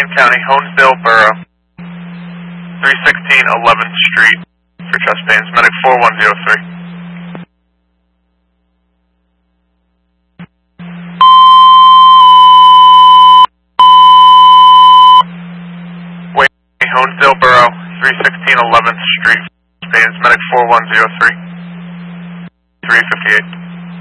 Wayne County, Honesdale Borough, 316 11th Street for chest pains. Medic 4103. Honesdale Borough, 316 11th Street, pains. Medic 4103. 358.